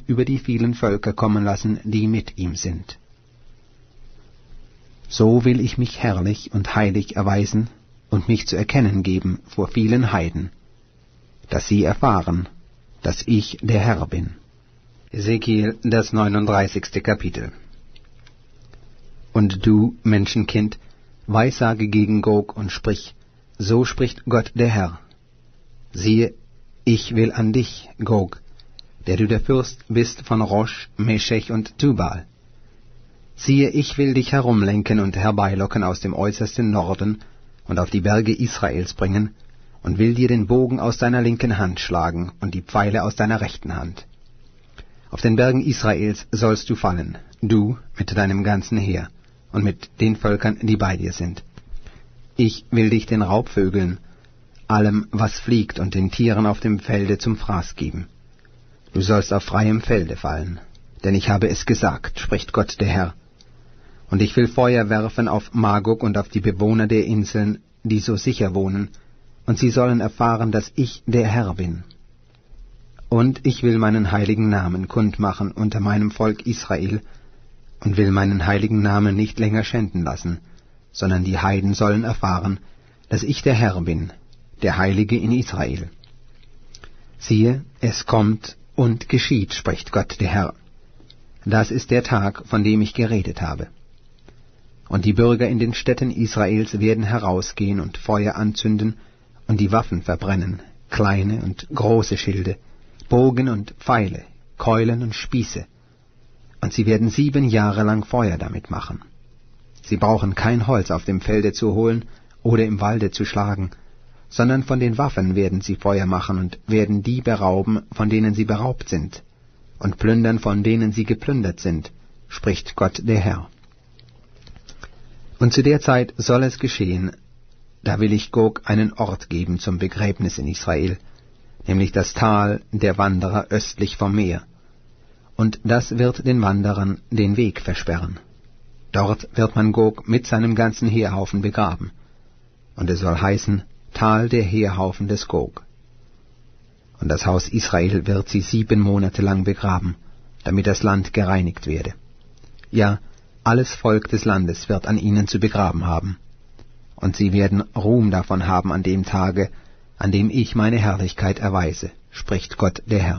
über die vielen Völker kommen lassen, die mit ihm sind. So will ich mich herrlich und heilig erweisen und mich zu erkennen geben vor vielen Heiden, dass sie erfahren, dass ich der Herr bin. Ezekiel, das 39. Kapitel. Und du, Menschenkind, weissage gegen Gog und sprich, so spricht Gott der Herr. Siehe, ich will an dich, Gog, der du der Fürst bist von Rosch, Meschech und Tubal. Siehe, ich will dich herumlenken und herbeilocken aus dem äußersten Norden und auf die Berge Israels bringen, und will dir den Bogen aus deiner linken Hand schlagen und die Pfeile aus deiner rechten Hand. Auf den Bergen Israels sollst du fallen, du mit deinem ganzen Heer und mit den Völkern, die bei dir sind. Ich will dich den Raubvögeln, allem, was fliegt, und den Tieren auf dem Felde zum Fraß geben. Du sollst auf freiem Felde fallen, denn ich habe es gesagt, spricht Gott der Herr. Und ich will Feuer werfen auf Magog und auf die Bewohner der Inseln, die so sicher wohnen, und sie sollen erfahren, dass ich der Herr bin. Und ich will meinen heiligen Namen kundmachen unter meinem Volk Israel, und will meinen heiligen Namen nicht länger schänden lassen, sondern die Heiden sollen erfahren, dass ich der Herr bin, der Heilige in Israel. Siehe, es kommt und geschieht, spricht Gott der Herr. Das ist der Tag, von dem ich geredet habe. Und die Bürger in den Städten Israels werden herausgehen und Feuer anzünden und die Waffen verbrennen, kleine und große Schilde, Bogen und Pfeile, Keulen und Spieße. Und sie werden 7 Jahre lang Feuer damit machen. Sie brauchen kein Holz auf dem Felde zu holen oder im Walde zu schlagen, sondern von den Waffen werden sie Feuer machen und werden die berauben, von denen sie beraubt sind, und plündern, von denen sie geplündert sind, spricht Gott der Herr. Und zu der Zeit soll es geschehen, da will ich Gog einen Ort geben zum Begräbnis in Israel, nämlich das Tal der Wanderer östlich vom Meer. Und das wird den Wanderern den Weg versperren. Dort wird man Gog mit seinem ganzen Heerhaufen begraben. Und es soll heißen, Tal der Heerhaufen des Gog. Und das Haus Israel wird sie 7 Monate lang begraben, damit das Land gereinigt werde. Ja, alles Volk des Landes wird an ihnen zu begraben haben. Und sie werden Ruhm davon haben an dem Tage, an dem ich meine Herrlichkeit erweise, spricht Gott der Herr.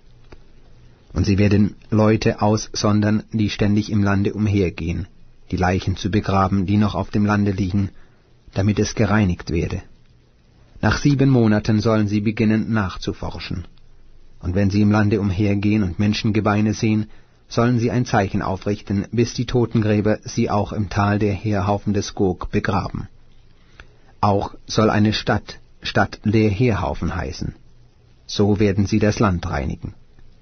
Und sie werden Leute aussondern, die ständig im Lande umhergehen, die Leichen zu begraben, die noch auf dem Lande liegen, damit es gereinigt werde. Nach 7 Monaten sollen sie beginnen nachzuforschen. Und wenn sie im Lande umhergehen und Menschengebeine sehen, sollen sie ein Zeichen aufrichten, bis die Totengräber sie auch im Tal der Heerhaufen des Gog begraben. Auch soll eine Stadt der Heerhaufen heißen. So werden sie das Land reinigen.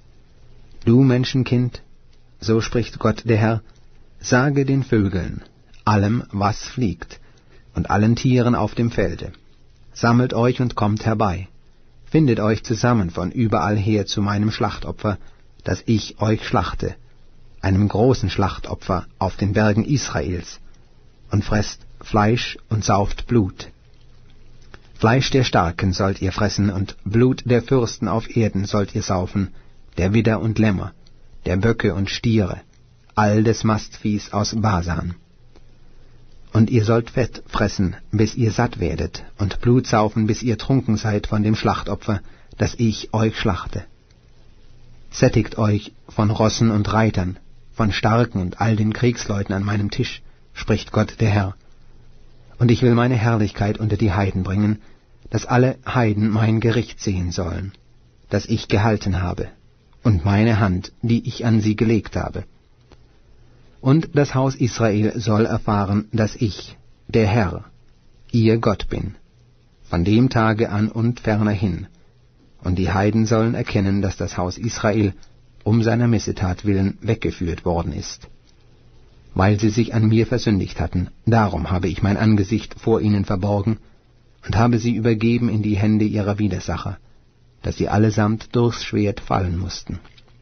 Du Menschenkind, so spricht Gott der Herr, sage den Vögeln, allem, was fliegt, und allen Tieren auf dem Felde, sammelt euch und kommt herbei, findet euch zusammen von überall her zu meinem Schlachtopfer, dass ich euch schlachte, einem großen Schlachtopfer auf den Bergen Israels, und fresst Fleisch und sauft Blut. Fleisch der Starken sollt ihr fressen, und Blut der Fürsten auf Erden sollt ihr saufen, der Widder und Lämmer, der Böcke und Stiere, all des Mastviehs aus Basan. Und ihr sollt Fett fressen, bis ihr satt werdet, und Blut saufen, bis ihr trunken seid von dem Schlachtopfer, das ich euch schlachte. Sättigt euch von Rossen und Reitern, von Starken und all den Kriegsleuten an meinem Tisch, spricht Gott der Herr. Und ich will meine Herrlichkeit unter die Heiden bringen, dass alle Heiden mein Gericht sehen sollen, das ich gehalten habe, und meine Hand, die ich an sie gelegt habe. Und das Haus Israel soll erfahren, dass ich, der Herr, ihr Gott bin, von dem Tage an und ferner hin. Und die Heiden sollen erkennen, dass das Haus Israel um seiner Missetat willen weggeführt worden ist. Weil sie sich an mir versündigt hatten, darum habe ich mein Angesicht vor ihnen verborgen und habe sie übergeben in die Hände ihrer Widersacher, dass sie allesamt durchs Schwert fallen mussten.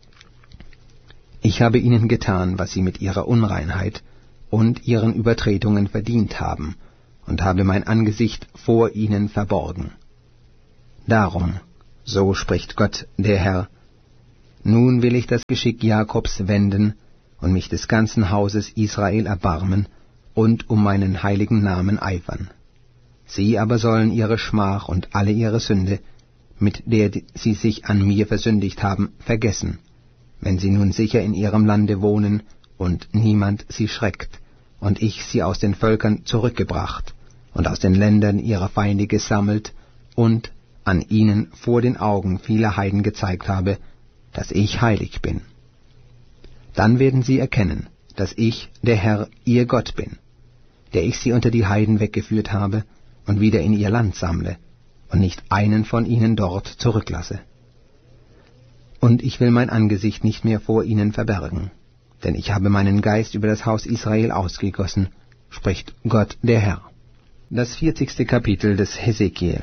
Ich habe ihnen getan, was sie mit ihrer Unreinheit und ihren Übertretungen verdient haben, und habe mein Angesicht vor ihnen verborgen. Darum, so spricht Gott der Herr, Nun will ich das Geschick Jakobs wenden und mich des ganzen Hauses Israel erbarmen und um meinen heiligen Namen eifern. Sie aber sollen ihre Schmach und alle ihre Sünde, mit der sie sich an mir versündigt haben, vergessen, wenn sie nun sicher in ihrem Lande wohnen und niemand sie schreckt, und ich sie aus den Völkern zurückgebracht und aus den Ländern ihrer Feinde gesammelt und an ihnen vor den Augen vieler Heiden gezeigt habe, dass ich heilig bin. Dann werden sie erkennen, dass ich, der Herr, ihr Gott bin, der ich sie unter die Heiden weggeführt habe und wieder in ihr Land sammle und nicht einen von ihnen dort zurücklasse. Und ich will mein Angesicht nicht mehr vor ihnen verbergen, denn ich habe meinen Geist über das Haus Israel ausgegossen, spricht Gott der Herr. Das 40. Kapitel des Hesekiel.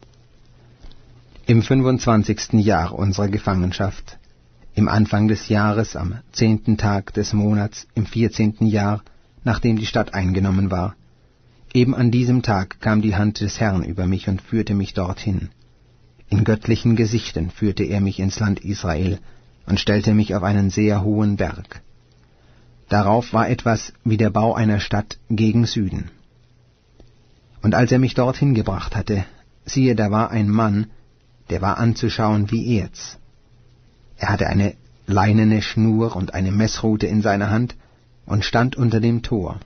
Im 25. Jahr unserer Gefangenschaft, im Anfang des Jahres, am 10. Tag des Monats, im 14. Jahr, nachdem die Stadt eingenommen war, eben an diesem Tag kam die Hand des Herrn über mich und führte mich dorthin. In göttlichen Gesichten führte er mich ins Land Israel und stellte mich auf einen sehr hohen Berg. Darauf war etwas wie der Bau einer Stadt gegen Süden. Und als er mich dorthin gebracht hatte, siehe, da war ein Mann, der war anzuschauen wie Erz. Er hatte eine leinene Schnur und eine Messrute in seiner Hand und stand unter dem Tor.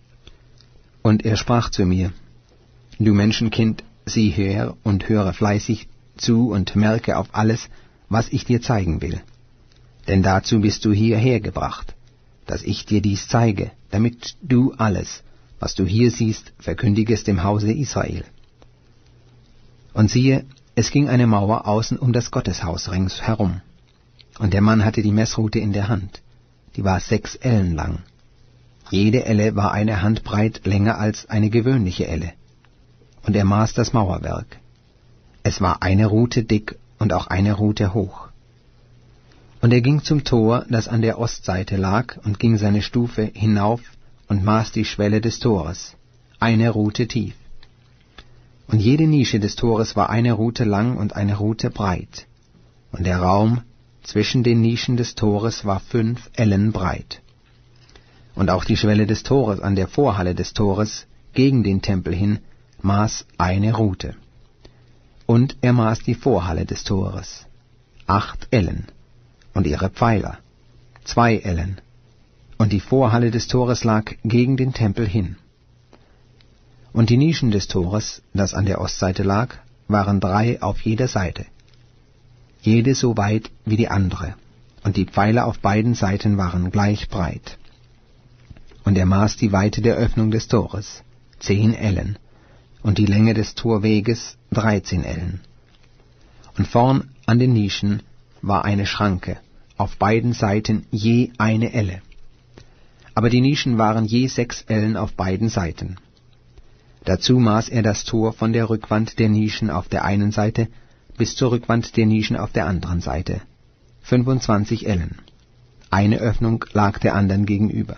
Und er sprach zu mir, Du Menschenkind, sieh her und höre fleißig zu und merke auf alles, was ich dir zeigen will. Denn dazu bist du hierher gebracht, dass ich dir dies zeige, damit du alles, was du hier siehst, verkündigest dem Hause Israel. Und siehe, es ging eine Mauer außen um das Gotteshaus rings herum. Und der Mann hatte die Messrute in der Hand, die war 6 Ellen lang. Jede Elle war eine Handbreit länger als eine gewöhnliche Elle. Und er maß das Mauerwerk. Es war eine Rute dick und auch eine Rute hoch. Und er ging zum Tor, das an der Ostseite lag, und ging seine Stufe hinauf und maß die Schwelle des Tores, eine Rute tief. Und jede Nische des Tores war eine Rute lang und eine Rute breit. Und der Raum zwischen den Nischen des Tores war 5 Ellen breit. Und auch die Schwelle des Tores an der Vorhalle des Tores gegen den Tempel hin maß eine Rute. Und er maß die Vorhalle des Tores, 8 Ellen, und ihre Pfeiler, 2 Ellen, und die Vorhalle des Tores lag gegen den Tempel hin. Und die Nischen des Tores, das an der Ostseite lag, waren 3 auf jeder Seite, jede so weit wie die andere, und die Pfeiler auf beiden Seiten waren gleich breit. Und er maß die Weite der Öffnung des Tores, 10 Ellen, und die Länge des Torweges 13 Ellen. Und vorn an den Nischen war eine Schranke, auf beiden Seiten je eine Elle. Aber die Nischen waren je 6 Ellen auf beiden Seiten. Dazu maß er das Tor von der Rückwand der Nischen auf der einen Seite bis zur Rückwand der Nischen auf der anderen Seite, 25 Ellen. Eine Öffnung lag der anderen gegenüber.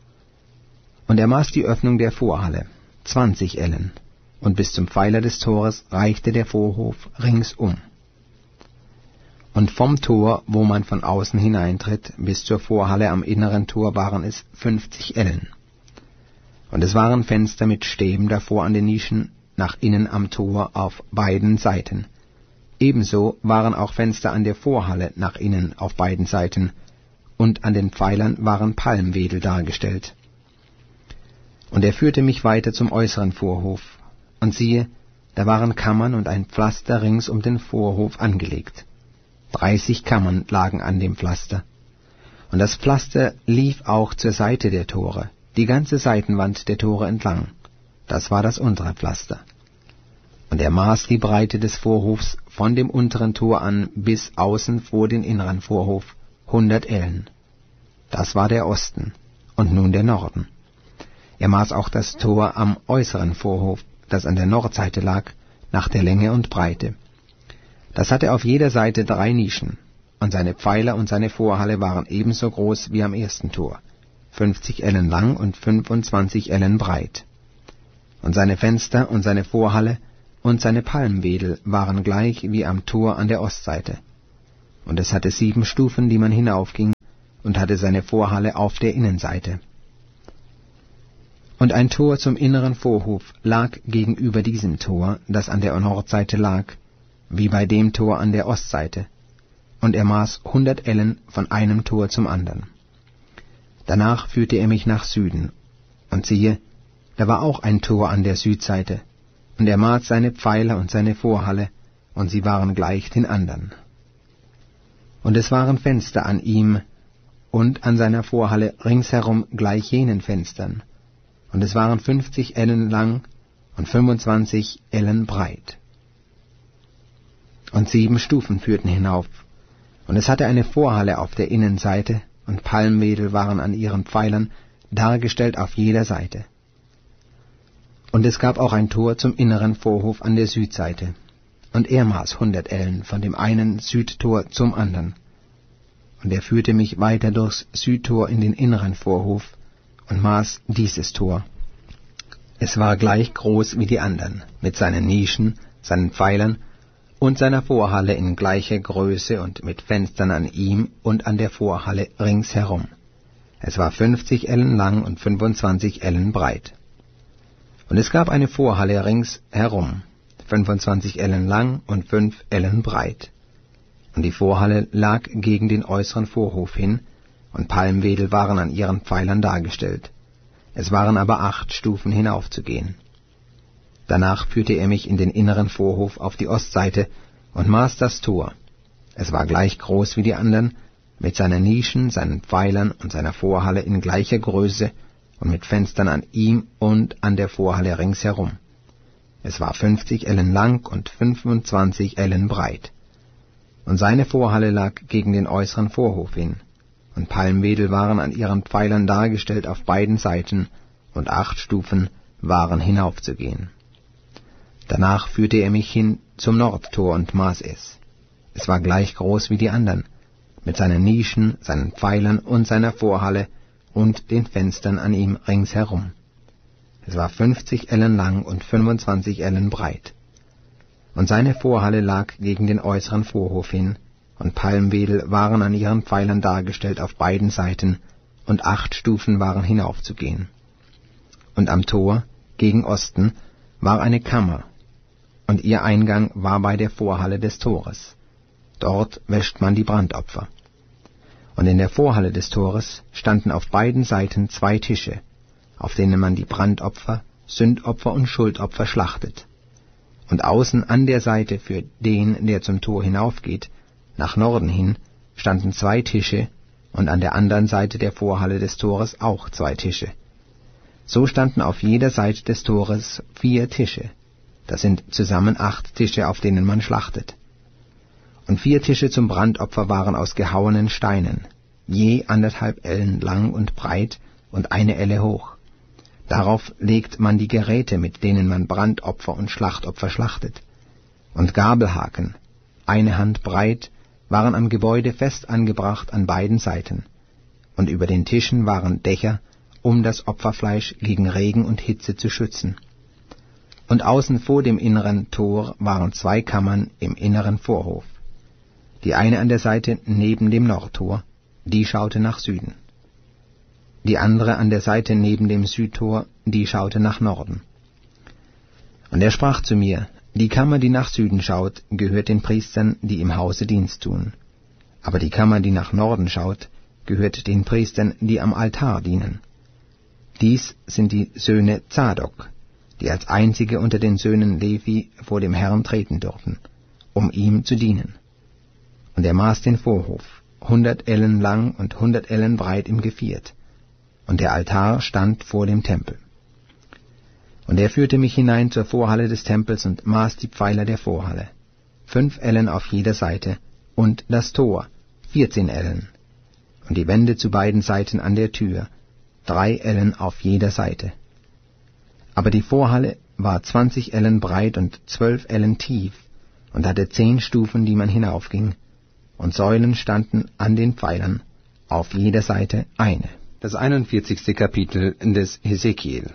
Und er maß die Öffnung der Vorhalle, 20 Ellen, und bis zum Pfeiler des Tores reichte der Vorhof ringsum. Und vom Tor, wo man von außen hineintritt, bis zur Vorhalle am inneren Tor waren es 50 Ellen. Und es waren Fenster mit Stäben davor an den Nischen, nach innen am Tor auf beiden Seiten. Ebenso waren auch Fenster an der Vorhalle nach innen auf beiden Seiten, und an den Pfeilern waren Palmwedel dargestellt. Und er führte mich weiter zum äußeren Vorhof, und siehe, da waren Kammern und ein Pflaster rings um den Vorhof angelegt. 30 Kammern lagen an dem Pflaster. Und das Pflaster lief auch zur Seite der Tore, die ganze Seitenwand der Tore entlang. Das war das untere Pflaster. Und er maß die Breite des Vorhofs von dem unteren Tor an bis außen vor den inneren Vorhof, 100 Ellen. Das war der Osten, und nun der Norden. Er maß auch das Tor am äußeren Vorhof, das an der Nordseite lag, nach der Länge und Breite. Das hatte auf jeder Seite 3 Nischen, und seine Pfeiler und seine Vorhalle waren ebenso groß wie am ersten Tor, 50 Ellen lang und 25 Ellen breit. Und seine Fenster und seine Vorhalle und seine Palmwedel waren gleich wie am Tor an der Ostseite. und es hatte 7 Stufen, die man hinaufging, und hatte seine Vorhalle auf der Innenseite. Und ein Tor zum inneren Vorhof lag gegenüber diesem Tor, das an der Nordseite lag, wie bei dem Tor an der Ostseite, und er maß 100 Ellen von einem Tor zum anderen. Danach führte er mich nach Süden, und siehe, da war auch ein Tor an der Südseite, und er maß seine Pfeiler und seine Vorhalle, und sie waren gleich den andern. Und es waren Fenster an ihm und an seiner Vorhalle ringsherum gleich jenen Fenstern, und es waren 50 Ellen lang und 25 Ellen breit. Und 7 Stufen führten hinauf, und es hatte eine Vorhalle auf der Innenseite, und Palmwedel waren an ihren Pfeilern dargestellt auf jeder Seite. Und es gab auch ein Tor zum inneren Vorhof an der Südseite, und er maß 100 Ellen von dem einen Südtor zum anderen. Und er führte mich weiter durchs Südtor in den inneren Vorhof und maß dieses Tor. Es war gleich groß wie die anderen, mit seinen Nischen, seinen Pfeilern und seiner Vorhalle in gleicher Größe und mit Fenstern an ihm und an der Vorhalle ringsherum. Es war 50 Ellen lang und 25 Ellen breit. Und es gab eine Vorhalle ringsherum, 25 Ellen lang und 5 Ellen breit. Und die Vorhalle lag gegen den äußeren Vorhof hin, und Palmwedel waren an ihren Pfeilern dargestellt. Es waren aber 8 Stufen hinaufzugehen. Danach führte er mich in den inneren Vorhof auf die Ostseite und maß das Tor. Es war gleich groß wie die anderen, mit seinen Nischen, seinen Pfeilern und seiner Vorhalle in gleicher Größe und mit Fenstern an ihm und an der Vorhalle ringsherum. Es war 50 Ellen lang und 25 Ellen breit. Und seine Vorhalle lag gegen den äußeren Vorhof hin, und Palmwedel waren an ihren Pfeilern dargestellt auf beiden Seiten, und 8 Stufen waren hinaufzugehen. Danach führte er mich hin zum Nordtor und maß es. Es war gleich groß wie die anderen, mit seinen Nischen, seinen Pfeilern und seiner Vorhalle und den Fenstern an ihm ringsherum. Es war 50 Ellen lang und 25 Ellen breit. Und seine Vorhalle lag gegen den äußeren Vorhof hin, und Palmwedel waren an ihren Pfeilern dargestellt auf beiden Seiten, und 8 Stufen waren hinaufzugehen. Und am Tor, gegen Osten, war eine Kammer, und ihr Eingang war bei der Vorhalle des Tores. Dort wäscht man die Brandopfer. Und in der Vorhalle des Tores standen auf beiden Seiten 2 Tische, auf denen man die Brandopfer, Sündopfer und Schuldopfer schlachtet. Und außen an der Seite für den, der zum Tor hinaufgeht, nach Norden hin, standen 2 Tische, und an der anderen Seite der Vorhalle des Tores auch 2 Tische. So standen auf jeder Seite des Tores 4 Tische. Das sind zusammen 8 Tische, auf denen man schlachtet. Und 4 Tische zum Brandopfer waren aus gehauenen Steinen, je 1,5 Ellen lang und breit und 1 Elle hoch. Darauf legt man die Geräte, mit denen man Brandopfer und Schlachtopfer schlachtet. Und Gabelhaken, 1 Hand breit, waren am Gebäude fest angebracht an beiden Seiten. Und über den Tischen waren Dächer, um das Opferfleisch gegen Regen und Hitze zu schützen. Und außen vor dem inneren Tor waren 2 Kammern im inneren Vorhof. Die eine an der Seite neben dem Nordtor, die schaute nach Süden. Die andere an der Seite neben dem Südtor, die schaute nach Norden. Und er sprach zu mir, die Kammer, die nach Süden schaut, gehört den Priestern, die im Hause Dienst tun. Aber die Kammer, die nach Norden schaut, gehört den Priestern, die am Altar dienen. Dies sind die Söhne Zadok, die als einzige unter den Söhnen Levi vor dem Herrn treten durften, um ihm zu dienen. Und er maß den Vorhof, 100 Ellen lang und 100 Ellen breit im Geviert, und der Altar stand vor dem Tempel. Und er führte mich hinein zur Vorhalle des Tempels und maß die Pfeiler der Vorhalle, 5 Ellen auf jeder Seite, und das Tor, 14 Ellen, und die Wände zu beiden Seiten an der Tür, 3 Ellen auf jeder Seite. Aber die Vorhalle war 20 Ellen breit und 12 Ellen tief und hatte 10 Stufen, die man hinaufging, und Säulen standen an den Pfeilern, auf jeder Seite eine. Das 41. Kapitel des Hesekiel.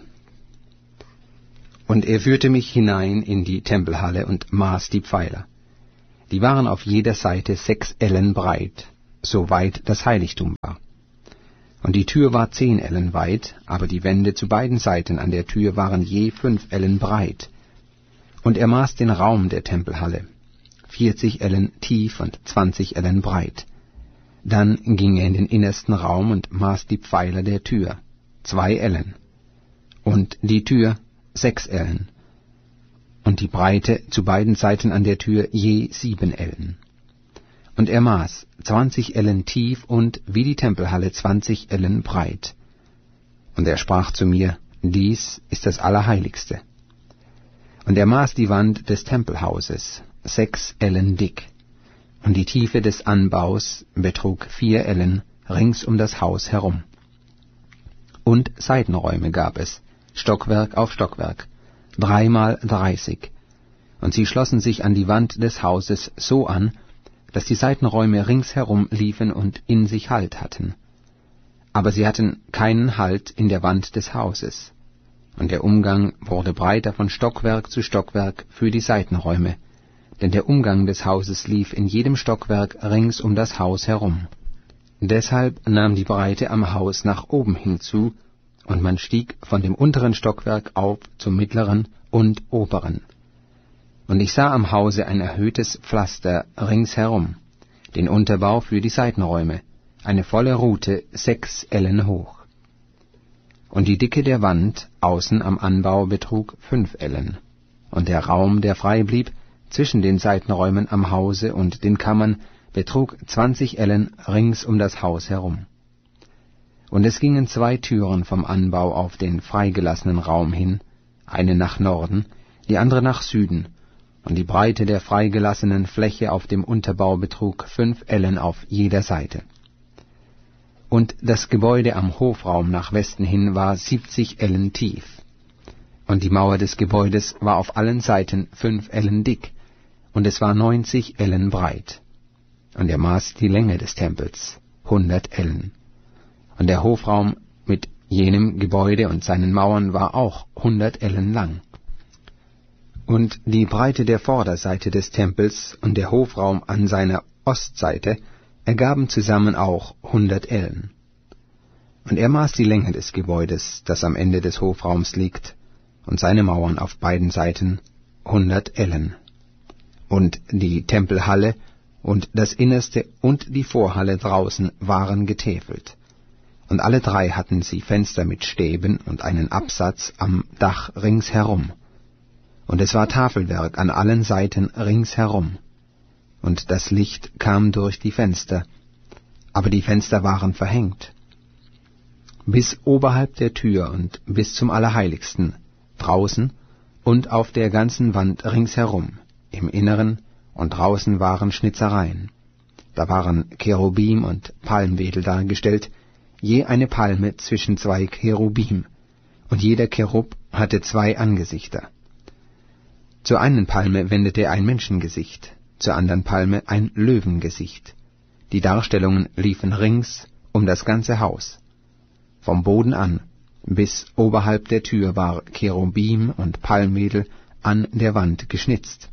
Und er führte mich hinein in die Tempelhalle und maß die Pfeiler. Die waren auf jeder Seite 6 Ellen breit, so weit das Heiligtum war. Und die Tür war 10 Ellen weit, aber die Wände zu beiden Seiten an der Tür waren je 5 Ellen breit. Und er maß den Raum der Tempelhalle, 40 Ellen tief und 20 Ellen breit. Dann ging er in den innersten Raum und maß die Pfeiler der Tür, 2 Ellen. Und die Tür 6 Ellen. Und die Breite zu beiden Seiten an der Tür je 7 Ellen. Und er maß 20 Ellen tief und wie die Tempelhalle 20 Ellen breit. Und er sprach zu mir, dies ist das Allerheiligste. Und er maß die Wand des Tempelhauses, 6 Ellen dick. Und die Tiefe des Anbaus betrug 4 Ellen rings um das Haus herum. Und Seitenräume gab es, Stockwerk auf Stockwerk, 3x30. Und sie schlossen sich an die Wand des Hauses so an, dass die Seitenräume ringsherum liefen und in sich Halt hatten. Aber sie hatten keinen Halt in der Wand des Hauses. Und der Umgang wurde breiter von Stockwerk zu Stockwerk für die Seitenräume, denn der Umgang des Hauses lief in jedem Stockwerk rings um das Haus herum. Deshalb nahm die Breite am Haus nach oben hinzu, und man stieg von dem unteren Stockwerk auf zum mittleren und oberen. Und ich sah am Hause ein erhöhtes Pflaster ringsherum, den Unterbau für die Seitenräume, eine volle Rute 6 Ellen hoch. Und die Dicke der Wand außen am Anbau betrug 5 Ellen, und der Raum, der frei blieb, zwischen den Seitenräumen am Hause und den Kammern, betrug 20 Ellen rings um das Haus herum. Und es gingen 2 Türen vom Anbau auf den freigelassenen Raum hin, eine nach Norden, die andere nach Süden, und die Breite der freigelassenen Fläche auf dem Unterbau betrug 5 Ellen auf jeder Seite. Und das Gebäude am Hofraum nach Westen hin war 70 Ellen tief. Und die Mauer des Gebäudes war auf allen Seiten 5 Ellen dick, und es war 90 Ellen breit. Und er maß die Länge des Tempels, 100 Ellen. Und der Hofraum mit jenem Gebäude und seinen Mauern war auch 100 Ellen lang. Und die Breite der Vorderseite des Tempels und der Hofraum an seiner Ostseite ergaben zusammen auch 100 Ellen. Und er maß die Länge des Gebäudes, das am Ende des Hofraums liegt, und seine Mauern auf beiden Seiten 100 Ellen. Und die Tempelhalle und das Innerste und die Vorhalle draußen waren getäfelt. Und alle 3 hatten sie Fenster mit Stäben und einen Absatz am Dach ringsherum. Und es war Tafelwerk an allen Seiten ringsherum. Und das Licht kam durch die Fenster, aber die Fenster waren verhängt. Bis oberhalb der Tür und bis zum Allerheiligsten, draußen und auf der ganzen Wand ringsherum, im Inneren und draußen waren Schnitzereien. Da waren Cherubim und Palmwedel dargestellt, je eine Palme zwischen 2 Cherubim, und jeder Cherub hatte 2 Angesichter. Zur einen Palme wendete er ein Menschengesicht, zur anderen Palme ein Löwengesicht. Die Darstellungen liefen rings um das ganze Haus. Vom Boden an bis oberhalb der Tür war Cherubim und Palmwedel an der Wand geschnitzt.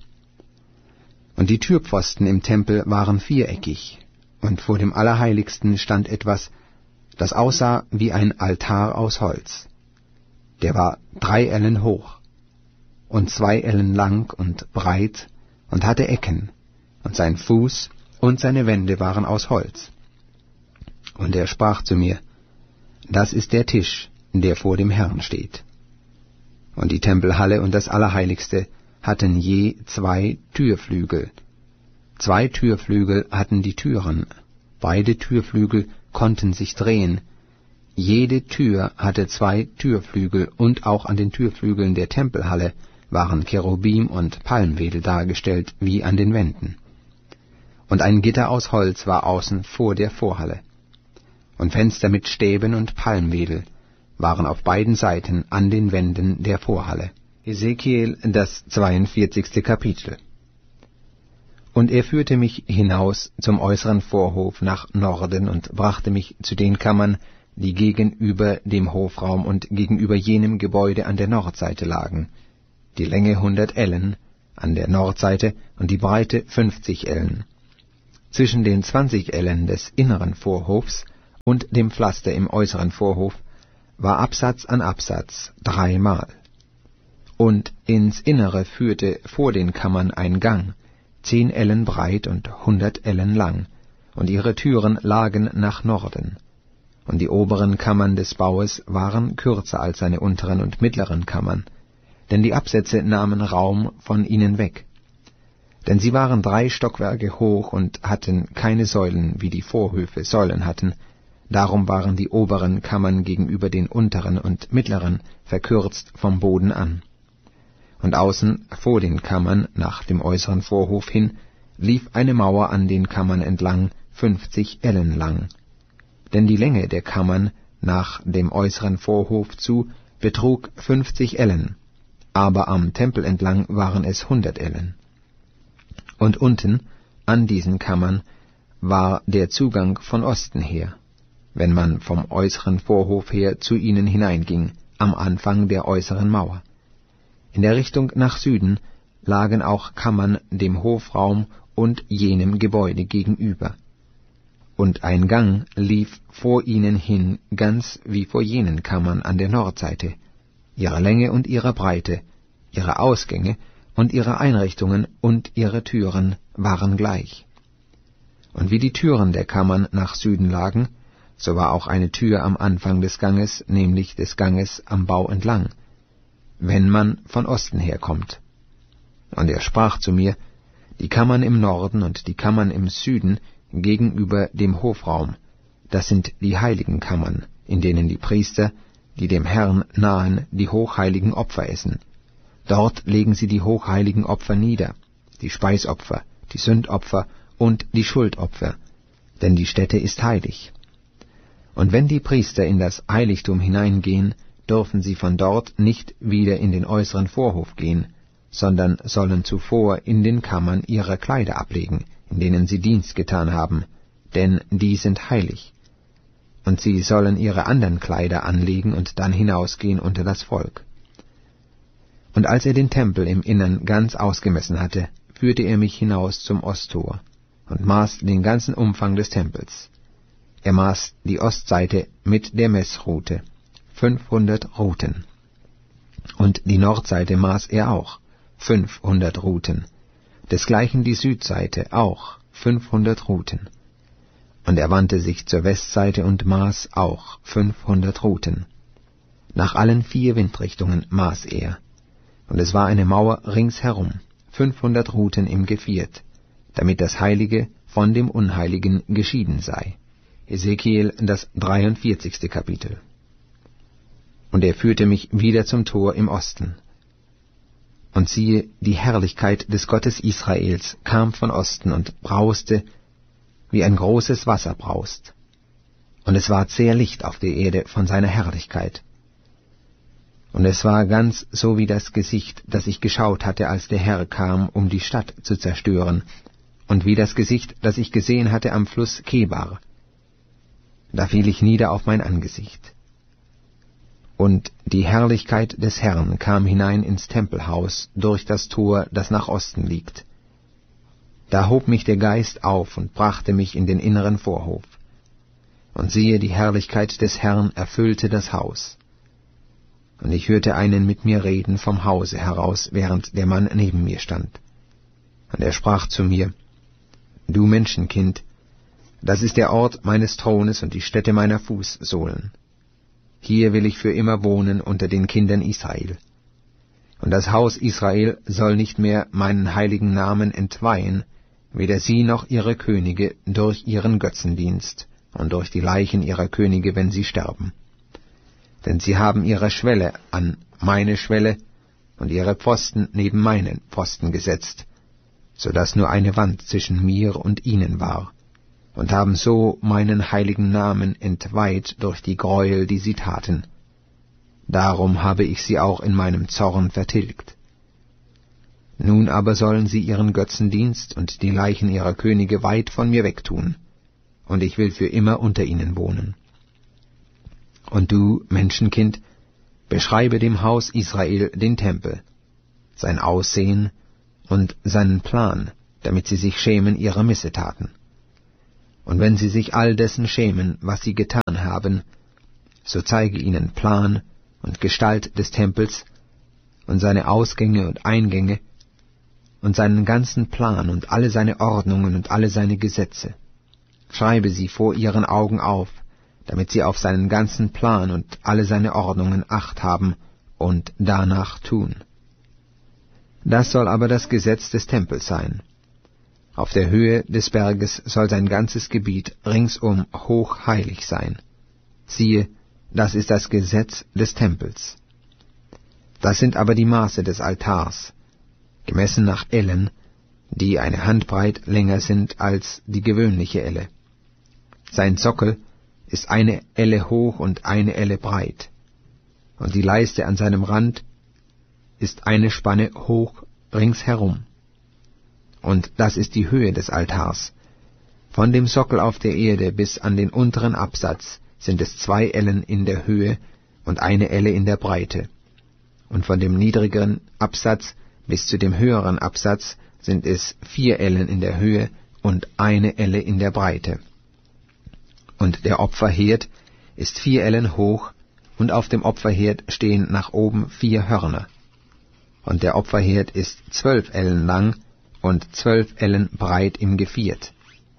Und die Türpfosten im Tempel waren viereckig, und vor dem Allerheiligsten stand etwas, das aussah wie ein Altar aus Holz. Der war 3 Ellen hoch und 2 Ellen lang und breit und hatte Ecken, und sein Fuß und seine Wände waren aus Holz. Und er sprach zu mir, das ist der Tisch, der vor dem Herrn steht. Und die Tempelhalle und das Allerheiligste hatten je 2 Türflügel. 2 Türflügel hatten die Türen, beide Türflügel konnten sich drehen. Jede Tür hatte 2 Türflügel, und auch an den Türflügeln der Tempelhalle waren Cherubim und Palmwedel dargestellt, wie an den Wänden. Und ein Gitter aus Holz war außen vor der Vorhalle. Und Fenster mit Stäben und Palmwedel waren auf beiden Seiten an den Wänden der Vorhalle. Ezekiel, das 42. Kapitel. Und er führte mich hinaus zum äußeren Vorhof nach Norden und brachte mich zu den Kammern, die gegenüber dem Hofraum und gegenüber jenem Gebäude an der Nordseite lagen, die Länge 100 Ellen, an der Nordseite und die Breite 50 Ellen. Zwischen den 20 Ellen des inneren Vorhofs und dem Pflaster im äußeren Vorhof war Absatz an Absatz 3-mal. Und ins Innere führte vor den Kammern ein Gang, 10 Ellen breit und 100 Ellen lang, und ihre Türen lagen nach Norden. Und die oberen Kammern des Baues waren kürzer als seine unteren und mittleren Kammern, denn die Absätze nahmen Raum von ihnen weg. Denn sie waren 3 Stockwerke hoch und hatten keine Säulen, wie die Vorhöfe Säulen hatten, darum waren die oberen Kammern gegenüber den unteren und mittleren verkürzt vom Boden an. Und außen vor den Kammern nach dem äußeren Vorhof hin lief eine Mauer an den Kammern entlang, 50 Ellen lang. Denn die Länge der Kammern nach dem äußeren Vorhof zu betrug 50 Ellen, aber am Tempel entlang waren es 100 Ellen. Und unten, an diesen Kammern, war der Zugang von Osten her, wenn man vom äußeren Vorhof her zu ihnen hineinging, am Anfang der äußeren Mauer. In der Richtung nach Süden lagen auch Kammern dem Hofraum und jenem Gebäude gegenüber. Und ein Gang lief vor ihnen hin, ganz wie vor jenen Kammern an der Nordseite. Ihre Länge und ihre Breite, ihre Ausgänge und ihre Einrichtungen und ihre Türen waren gleich. Und wie die Türen der Kammern nach Süden lagen, so war auch eine Tür am Anfang des Ganges, nämlich des Ganges am Bau entlang, wenn man von Osten herkommt. Und er sprach zu mir, die Kammern im Norden und die Kammern im Süden gegenüber dem Hofraum, das sind die heiligen Kammern, in denen die Priester, die dem Herrn nahen, die hochheiligen Opfer essen. Dort legen sie die hochheiligen Opfer nieder, die Speisopfer, die Sündopfer und die Schuldopfer, denn die Stätte ist heilig. Und wenn die Priester in das Heiligtum hineingehen, dürfen sie von dort nicht wieder in den äußeren Vorhof gehen, sondern sollen zuvor in den Kammern ihre Kleider ablegen, in denen sie Dienst getan haben, denn die sind heilig. Und sie sollen ihre anderen Kleider anlegen und dann hinausgehen unter das Volk. Und als er den Tempel im Innern ganz ausgemessen hatte, führte er mich hinaus zum Osttor und maß den ganzen Umfang des Tempels. Er maß die Ostseite mit der Messrute, 500 Ruten. Und die Nordseite maß er auch, 500 Ruten. Desgleichen die Südseite auch, 500 Ruten. Und er wandte sich zur Westseite und maß auch 500 Ruten. Nach allen 4 Windrichtungen maß er. Und es war eine Mauer ringsherum, 500 Ruten im Geviert, damit das Heilige von dem Unheiligen geschieden sei. Ezekiel, das 43. Kapitel. Und er führte mich wieder zum Tor im Osten. Und siehe, die Herrlichkeit des Gottes Israels kam von Osten und brauste, wie ein großes Wasser braust. Und es ward sehr Licht auf der Erde von seiner Herrlichkeit. Und es war ganz so wie das Gesicht, das ich geschaut hatte, als der Herr kam, um die Stadt zu zerstören, und wie das Gesicht, das ich gesehen hatte am Fluss Kebar. Da fiel ich nieder auf mein Angesicht. Und die Herrlichkeit des Herrn kam hinein ins Tempelhaus durch das Tor, das nach Osten liegt. Da hob mich der Geist auf und brachte mich in den inneren Vorhof. Und siehe, die Herrlichkeit des Herrn erfüllte das Haus. Und ich hörte einen mit mir reden vom Hause heraus, während der Mann neben mir stand. Und er sprach zu mir, Du Menschenkind, das ist der Ort meines Thrones und die Stätte meiner Fußsohlen. Hier will ich für immer wohnen unter den Kindern Israel. Und das Haus Israel soll nicht mehr meinen heiligen Namen entweihen, weder sie noch ihre Könige durch ihren Götzendienst und durch die Leichen ihrer Könige, wenn sie sterben. Denn sie haben ihre Schwelle an meine Schwelle und ihre Pfosten neben meinen Pfosten gesetzt, so dass nur eine Wand zwischen mir und ihnen war, und haben so meinen heiligen Namen entweiht durch die Gräuel, die sie taten. Darum habe ich sie auch in meinem Zorn vertilgt. Nun aber sollen sie ihren Götzendienst und die Leichen ihrer Könige weit von mir wegtun, und ich will für immer unter ihnen wohnen. Und du, Menschenkind, beschreibe dem Haus Israel den Tempel, sein Aussehen und seinen Plan, damit sie sich schämen ihrer Missetaten. Und wenn sie sich all dessen schämen, was sie getan haben, so zeige ihnen Plan und Gestalt des Tempels und seine Ausgänge und Eingänge und seinen ganzen Plan und alle seine Ordnungen und alle seine Gesetze. Schreibe sie vor ihren Augen auf, damit sie auf seinen ganzen Plan und alle seine Ordnungen Acht haben und danach tun. Das soll aber das Gesetz des Tempels sein. Auf der Höhe des Berges soll sein ganzes Gebiet ringsum hochheilig sein. Siehe, das ist das Gesetz des Tempels. Das sind aber die Maße des Altars, gemessen nach Ellen, die eine Handbreit länger sind als die gewöhnliche Elle. Sein Sockel ist eine Elle hoch und eine Elle breit, und die Leiste an seinem Rand ist eine Spanne hoch ringsherum. Und das ist die Höhe des Altars. Von dem Sockel auf der Erde bis an den unteren Absatz sind es 2 Ellen in der Höhe und eine Elle in der Breite. Und von dem niedrigeren Absatz bis zu dem höheren Absatz sind es 4 Ellen in der Höhe und eine Elle in der Breite. Und der Opferherd ist 4 Ellen hoch, und auf dem Opferherd stehen nach oben 4 Hörner. Und der Opferherd ist 12 Ellen lang und 12 Ellen breit im Geviert.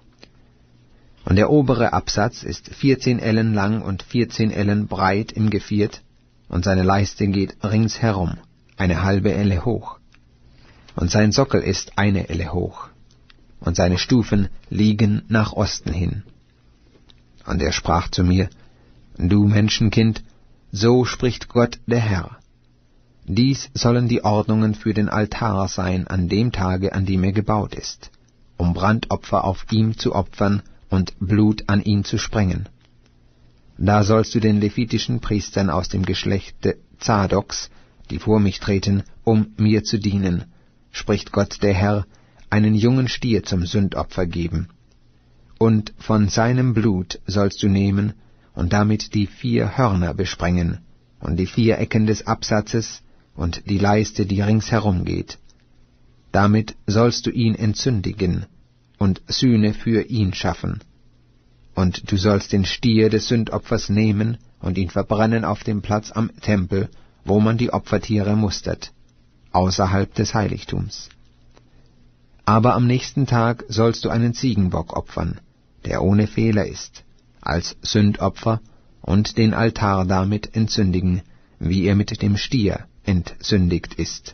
Und der obere Absatz ist 14 Ellen lang und 14 Ellen breit im Geviert, und seine Leiste geht ringsherum, eine halbe Elle hoch. Und sein Sockel ist eine Elle hoch, und seine Stufen liegen nach Osten hin. Und er sprach zu mir, Du Menschenkind, so spricht Gott der Herr. Dies sollen die Ordnungen für den Altar sein an dem Tage, an dem er gebaut ist, um Brandopfer auf ihm zu opfern und Blut an ihn zu sprengen. Da sollst du den levitischen Priestern aus dem Geschlechte Zadoks, die vor mich treten, um mir zu dienen, spricht Gott der Herr, einen jungen Stier zum Sündopfer geben. Und von seinem Blut sollst du nehmen und damit die 4 Hörner besprengen und die 4 Ecken des Absatzes und die Leiste, die ringsherum geht. Damit sollst du ihn entzündigen und Sühne für ihn schaffen. Und du sollst den Stier des Sündopfers nehmen und ihn verbrennen auf dem Platz am Tempel, wo man die Opfertiere mustert, außerhalb des Heiligtums. Aber am nächsten Tag sollst du einen Ziegenbock opfern, der ohne Fehler ist, als Sündopfer, und den Altar damit entzündigen, wie er mit dem Stier entsündigt ist.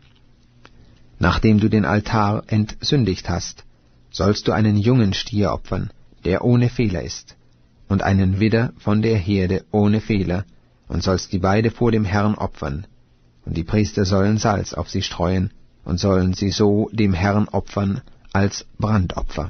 Nachdem du den Altar entsündigt hast, sollst du einen jungen Stier opfern, der ohne Fehler ist, und einen Widder von der Herde ohne Fehler, und sollst die beide vor dem Herrn opfern, und die Priester sollen Salz auf sie streuen, und sollen sie so dem Herrn opfern als Brandopfer.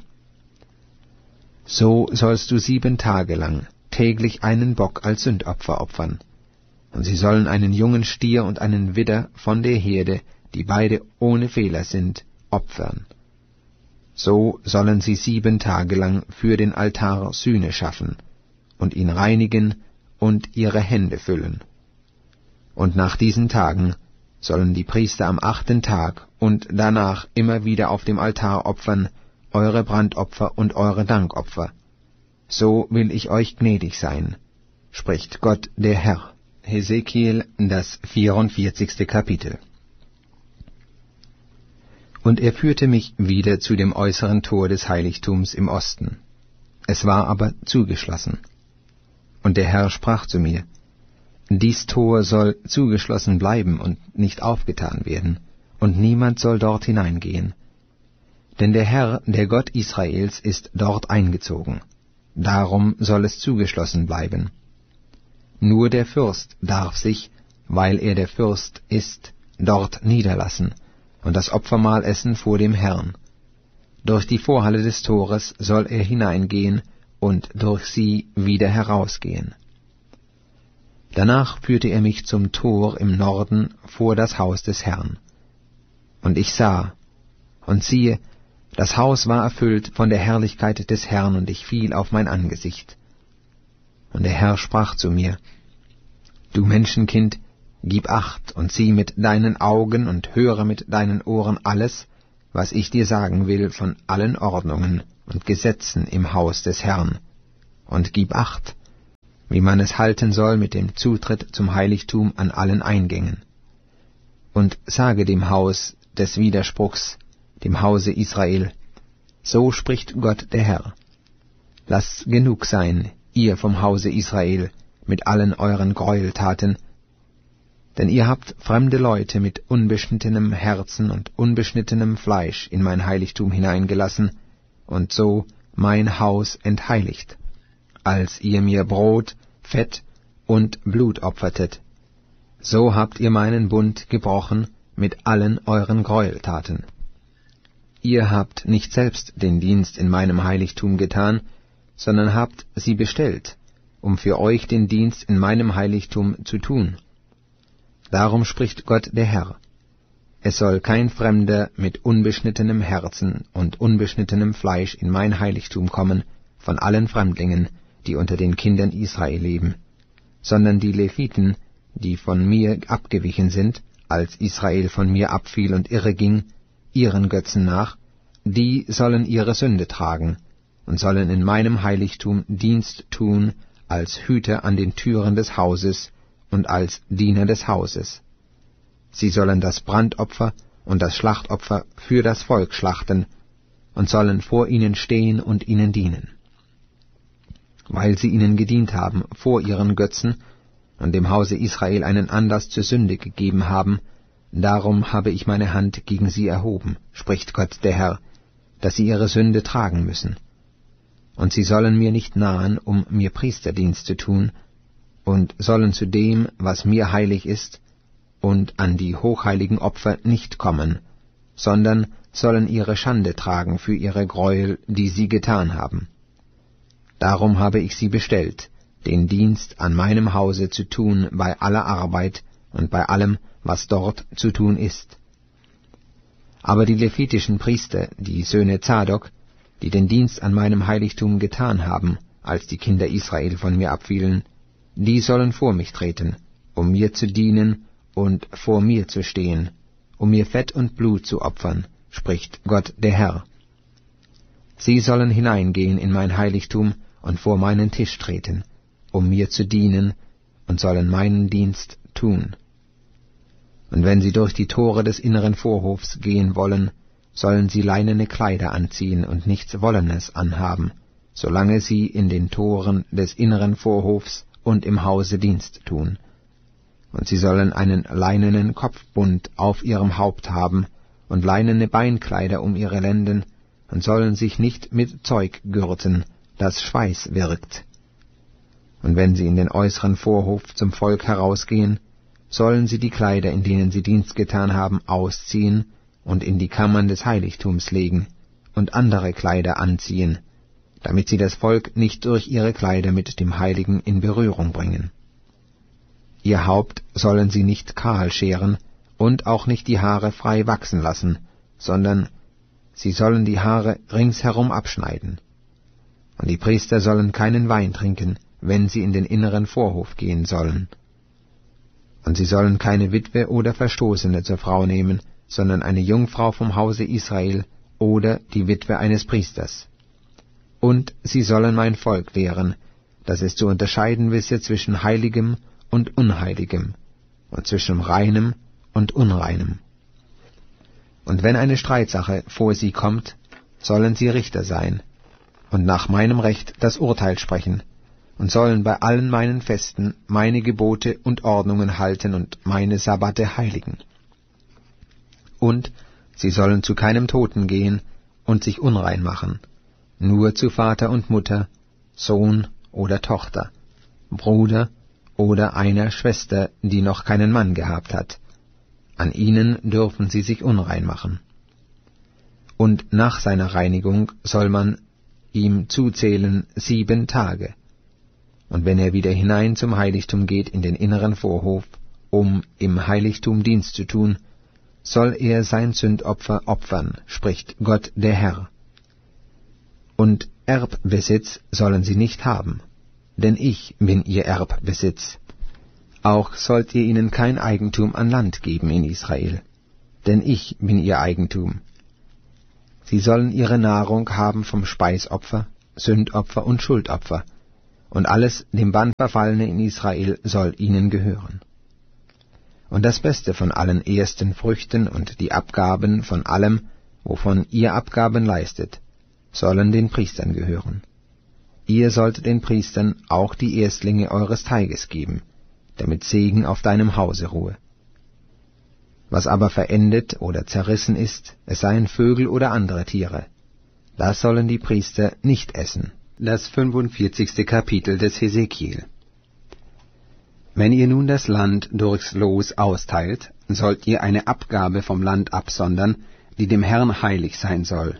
So sollst du 7 Tage lang täglich einen Bock als Sündopfer opfern, und sie sollen einen jungen Stier und einen Widder von der Herde, die beide ohne Fehler sind, opfern. So sollen sie 7 Tage lang für den Altar Sühne schaffen und ihn reinigen und ihre Hände füllen. Und nach diesen Tagen sollen die Priester am 8. Tag und danach immer wieder auf dem Altar opfern, eure Brandopfer und eure Dankopfer. So will ich euch gnädig sein, spricht Gott der Herr. Hesekiel, das 44. Kapitel. Und er führte mich wieder zu dem äußeren Tor des Heiligtums im Osten. Es war aber zugeschlossen. Und der Herr sprach zu mir, Dies Tor soll zugeschlossen bleiben und nicht aufgetan werden, und niemand soll dort hineingehen. Denn der Herr, der Gott Israels, ist dort eingezogen. Darum soll es zugeschlossen bleiben. Nur der Fürst darf sich, weil er der Fürst ist, dort niederlassen und das Opfermahl essen vor dem Herrn. Durch die Vorhalle des Tores soll er hineingehen und durch sie wieder herausgehen. Danach führte er mich zum Tor im Norden vor das Haus des Herrn. Und ich sah, und siehe, das Haus war erfüllt von der Herrlichkeit des Herrn, und ich fiel auf mein Angesicht. Und der Herr sprach zu mir, Du Menschenkind, gib Acht und sieh mit deinen Augen und höre mit deinen Ohren alles, was ich dir sagen will von allen Ordnungen und Gesetzen im Haus des Herrn, und gib Acht, wie man es halten soll mit dem Zutritt zum Heiligtum an allen Eingängen. Und sage dem Haus des Widerspruchs, dem Hause Israel, so spricht Gott der Herr. Lasst genug sein, ihr vom Hause Israel, mit allen euren Gräueltaten, denn ihr habt fremde Leute mit unbeschnittenem Herzen und unbeschnittenem Fleisch in mein Heiligtum hineingelassen und so mein Haus entheiligt, als ihr mir Brot, Fett und Blut opfertet. So habt ihr meinen Bund gebrochen mit allen euren Gräueltaten. Ihr habt nicht selbst den Dienst in meinem Heiligtum getan, sondern habt sie bestellt, um für euch den Dienst in meinem Heiligtum zu tun. Darum spricht Gott der Herr: Es soll kein Fremder mit unbeschnittenem Herzen und unbeschnittenem Fleisch in mein Heiligtum kommen von allen Fremdlingen, die unter den Kindern Israel leben, sondern die Leviten, die von mir abgewichen sind, als Israel von mir abfiel und irreging, ihren Götzen nach, die sollen ihre Sünde tragen und sollen in meinem Heiligtum Dienst tun als Hüter an den Türen des Hauses und als Diener des Hauses. Sie sollen das Brandopfer und das Schlachtopfer für das Volk schlachten und sollen vor ihnen stehen und ihnen dienen. Weil sie ihnen gedient haben vor ihren Götzen und dem Hause Israel einen Anlass zur Sünde gegeben haben, darum habe ich meine Hand gegen sie erhoben, spricht Gott der Herr, dass sie ihre Sünde tragen müssen. Und sie sollen mir nicht nahen, um mir Priesterdienst zu tun, und sollen zu dem, was mir heilig ist, und an die hochheiligen Opfer nicht kommen, sondern sollen ihre Schande tragen für ihre Gräuel, die sie getan haben. Darum habe ich sie bestellt, den Dienst an meinem Hause zu tun bei aller Arbeit und bei allem, was dort zu tun ist. Aber die levitischen Priester, die Söhne Zadok, die den Dienst an meinem Heiligtum getan haben, als die Kinder Israel von mir abfielen, die sollen vor mich treten, um mir zu dienen und vor mir zu stehen, um mir Fett und Blut zu opfern, spricht Gott der Herr. Sie sollen hineingehen in mein Heiligtum und vor meinen Tisch treten, um mir zu dienen, und sollen meinen Dienst tun. Und wenn sie durch die Tore des inneren Vorhofs gehen wollen, sollen sie leinene Kleider anziehen und nichts Wollenes anhaben, solange sie in den Toren des inneren Vorhofs und im Hause Dienst tun. Und sie sollen einen leinenen Kopfbund auf ihrem Haupt haben und leinene Beinkleider um ihre Lenden und sollen sich nicht mit Zeug gürten, das Schweiß wirkt. Und wenn sie in den äußeren Vorhof zum Volk herausgehen, sollen sie die Kleider, in denen sie Dienst getan haben, ausziehen und in die Kammern des Heiligtums legen und andere Kleider anziehen, damit sie das Volk nicht durch ihre Kleider mit dem Heiligen in Berührung bringen. Ihr Haupt sollen sie nicht kahl scheren und auch nicht die Haare frei wachsen lassen, sondern sie sollen die Haare ringsherum abschneiden. Und die Priester sollen keinen Wein trinken, wenn sie in den inneren Vorhof gehen sollen. Und sie sollen keine Witwe oder Verstoßene zur Frau nehmen, sondern eine Jungfrau vom Hause Israel oder die Witwe eines Priesters. Und sie sollen mein Volk lehren, dass es zu unterscheiden wisse zwischen Heiligem und Unheiligem und zwischen Reinem und Unreinem. Und wenn eine Streitsache vor sie kommt, sollen sie Richter sein und nach meinem Recht das Urteil sprechen und sollen bei allen meinen Festen meine Gebote und Ordnungen halten und meine Sabbate heiligen. Und sie sollen zu keinem Toten gehen und sich unrein machen, nur zu Vater und Mutter, Sohn oder Tochter, Bruder oder einer Schwester, die noch keinen Mann gehabt hat. An ihnen dürfen sie sich unrein machen. Und nach seiner Reinigung soll man ihm zuzählen 7 Tage. Und wenn er wieder hinein zum Heiligtum geht in den inneren Vorhof, um im Heiligtum Dienst zu tun, soll er sein Sündopfer opfern, spricht Gott der Herr. Und Erbbesitz sollen sie nicht haben, denn ich bin ihr Erbbesitz. Auch sollt ihr ihnen kein Eigentum an Land geben in Israel, denn ich bin ihr Eigentum. Sie sollen ihre Nahrung haben vom Speisopfer, Sündopfer und Schuldopfer, und alles dem Bann Verfallene in Israel soll ihnen gehören. Und das Beste von allen ersten Früchten und die Abgaben von allem, wovon ihr Abgaben leistet, sollen den Priestern gehören. Ihr sollt den Priestern auch die Erstlinge eures Teiges geben, damit Segen auf deinem Hause ruhe. Was aber verendet oder zerrissen ist, es seien Vögel oder andere Tiere, das sollen die Priester nicht essen. Das 45. Kapitel des Hesekiel. Wenn ihr nun das Land durchs Los austeilt, sollt ihr eine Abgabe vom Land absondern, die dem Herrn heilig sein soll.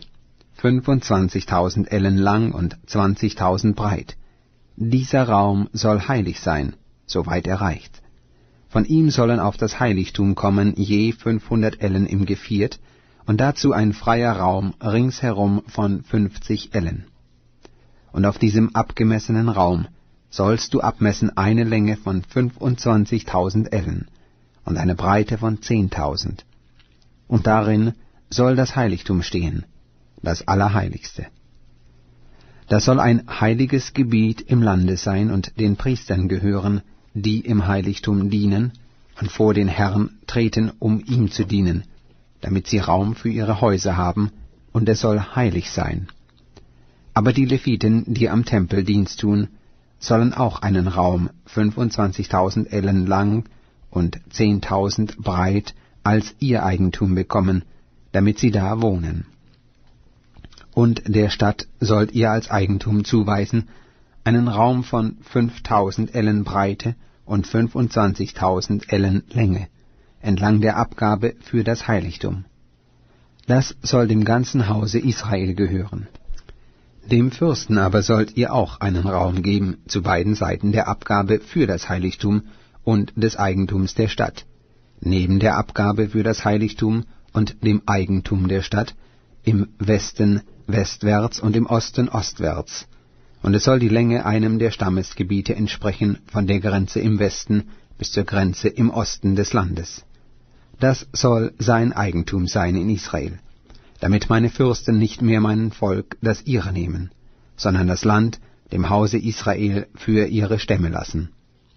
25.000 Ellen lang und 20.000 breit. Dieser Raum soll heilig sein, soweit er reicht. Von ihm sollen auf das Heiligtum kommen je 500 Ellen im Geviert, und dazu ein freier Raum ringsherum von 50 Ellen. Und auf diesem abgemessenen Raum sollst du abmessen eine Länge von 25.000 Ellen und eine Breite von 10.000. Und darin soll das Heiligtum stehen, das Allerheiligste. Das soll ein heiliges Gebiet im Lande sein und den Priestern gehören, die im Heiligtum dienen und vor den Herrn treten, um ihm zu dienen, damit sie Raum für ihre Häuser haben, und es soll heilig sein. Aber die Leviten, die am Tempel Dienst tun, sollen auch einen Raum 25.000 Ellen lang und 10.000 breit als ihr Eigentum bekommen, damit sie da wohnen. Und der Stadt sollt ihr als Eigentum zuweisen einen Raum von 5.000 Ellen Breite und 25.000 Ellen Länge, entlang der Abgabe für das Heiligtum. Das soll dem ganzen Hause Israel gehören. Dem Fürsten aber sollt ihr auch einen Raum geben zu beiden Seiten der Abgabe für das Heiligtum und des Eigentums der Stadt, neben der Abgabe für das Heiligtum und dem Eigentum der Stadt, im Westen westwärts und im Osten ostwärts. Und es soll die Länge einem der Stammesgebiete entsprechen, von der Grenze im Westen bis zur Grenze im Osten des Landes. Das soll sein Eigentum sein in Israel, damit meine Fürsten nicht mehr meinem Volk das ihre nehmen, sondern das Land dem Hause Israel für ihre Stämme lassen.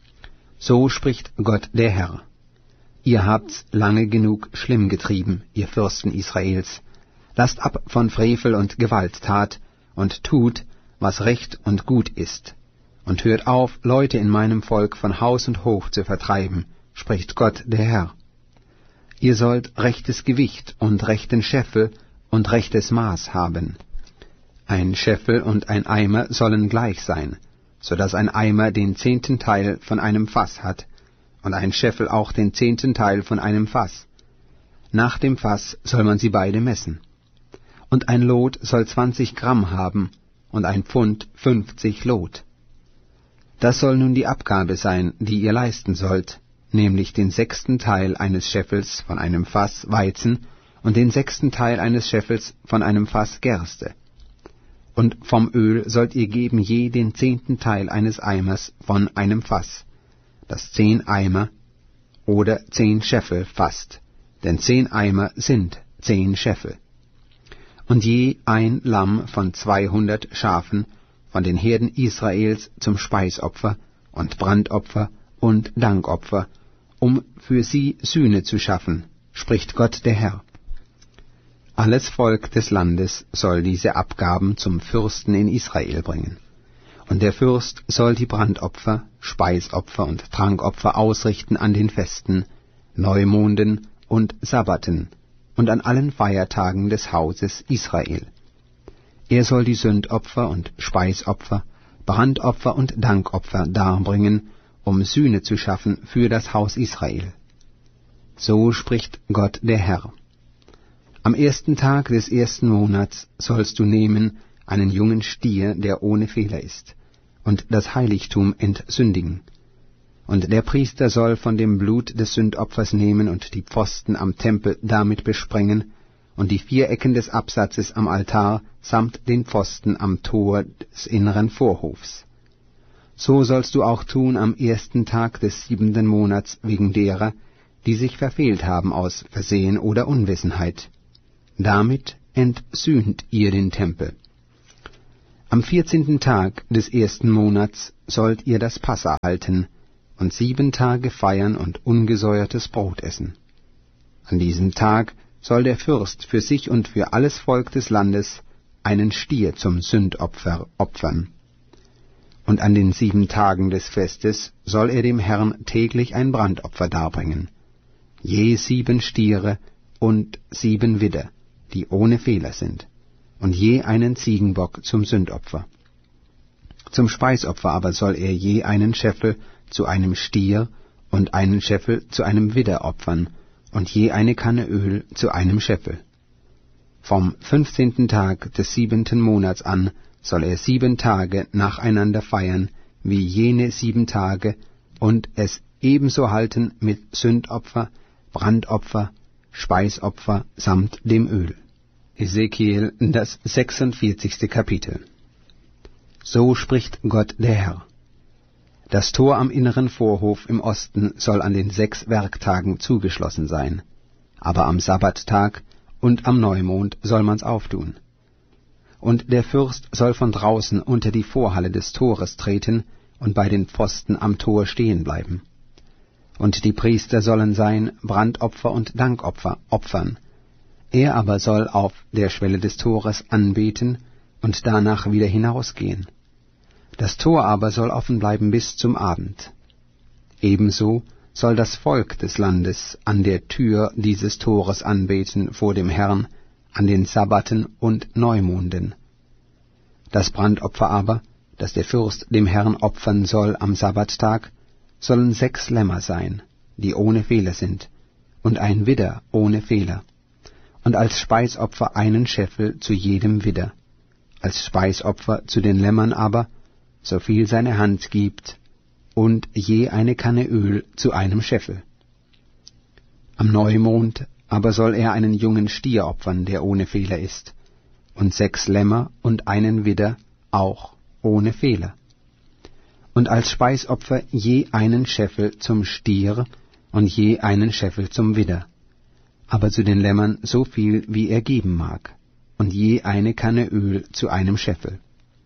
So spricht Gott der Herr. Ihr habt's lange genug schlimm getrieben, ihr Fürsten Israels. Lasst ab von Frevel und Gewalttat und tut, was recht und gut ist, und hört auf, Leute in meinem Volk von Haus und Hof zu vertreiben, spricht Gott der Herr. Ihr sollt rechtes Gewicht und rechten Scheffel und rechtes Maß haben. Ein Scheffel und ein Eimer sollen gleich sein, so dass ein Eimer den 10. Teil von einem Fass hat, und ein Scheffel auch den 10. Teil von einem Fass. Nach dem Fass soll man sie beide messen. Und ein Lot soll 20 Gramm haben, und ein Pfund 50 Lot. Das soll nun die Abgabe sein, die ihr leisten sollt, nämlich den 6. Teil eines Scheffels von einem Fass Weizen und den 6. Teil eines Scheffels von einem Fass Gerste. Und vom Öl sollt ihr geben je den 10. Teil eines Eimers von einem Fass, das 10 Eimer oder 10 Scheffel fasst, denn 10 Eimer sind 10 Scheffel. Und je ein Lamm von 200 Schafen von den Herden Israels zum Speisopfer und Brandopfer und Dankopfer, um für sie Sühne zu schaffen, spricht Gott der Herr. Alles Volk des Landes soll diese Abgaben zum Fürsten in Israel bringen. Und der Fürst soll die Brandopfer, Speisopfer und Trankopfer ausrichten an den Festen, Neumonden und Sabbaten und an allen Feiertagen des Hauses Israel. Er soll die Sündopfer und Speisopfer, Brandopfer und Dankopfer darbringen, um Sühne zu schaffen für das Haus Israel. So spricht Gott der Herr. Am 1. Tag des 1. Monats sollst du nehmen einen jungen Stier, der ohne Fehler ist, und das Heiligtum entsündigen. Und der Priester soll von dem Blut des Sündopfers nehmen und die Pfosten am Tempel damit besprengen und die 4 Ecken des Absatzes am Altar samt den Pfosten am Tor des inneren Vorhofs. So sollst du auch tun am 1. Tag des 7. Monats wegen derer, die sich verfehlt haben aus Versehen oder Unwissenheit. Damit entsühnt ihr den Tempel. Am 14. Tag des 1. Monats sollt ihr das Passa halten und 7 Tage feiern und ungesäuertes Brot essen. An diesem Tag soll der Fürst für sich und für alles Volk des Landes einen Stier zum Sündopfer opfern. Und an den 7 Tagen des Festes soll er dem Herrn täglich ein Brandopfer darbringen, je 7 Stiere und 7 Widder, die ohne Fehler sind, und je einen Ziegenbock zum Sündopfer. Zum Speisopfer aber soll er je einen Scheffel zu einem Stier und einen Scheffel zu einem Widder opfern, und je eine Kanne Öl zu einem Scheffel. Vom 15. Tag des 7. Monats an soll er 7 Tage nacheinander feiern, wie jene 7 Tage, und es ebenso halten mit Sündopfer, Brandopfer, Speisopfer samt dem Öl. Ezekiel, das 46. Kapitel. So spricht Gott der Herr. Das Tor am inneren Vorhof im Osten soll an den 6 Werktagen zugeschlossen sein, aber am Sabbattag und am Neumond soll man's auftun. Und der Fürst soll von draußen unter die Vorhalle des Tores treten und bei den Pfosten am Tor stehen bleiben. Und die Priester sollen sein Brandopfer und Dankopfer opfern. Er aber soll auf der Schwelle des Tores anbeten und danach wieder hinausgehen. Das Tor aber soll offen bleiben bis zum Abend. Ebenso soll das Volk des Landes an der Tür dieses Tores anbeten vor dem Herrn, an den Sabbaten und Neumonden. Das Brandopfer aber, das der Fürst dem Herrn opfern soll am Sabbattag, sollen 6 Lämmer sein, die ohne Fehler sind, und ein Widder ohne Fehler, und als Speisopfer einen Scheffel zu jedem Widder, als Speisopfer zu den Lämmern aber, so viel seine Hand gibt, und je eine Kanne Öl zu einem Scheffel. Am Neumond aber soll er einen jungen Stier opfern, der ohne Fehler ist, und 6 Lämmer und einen Widder, auch ohne Fehler. Und als Speisopfer je einen Scheffel zum Stier und je einen Scheffel zum Widder, aber zu den Lämmern so viel, wie er geben mag, und je eine Kanne Öl zu einem Scheffel.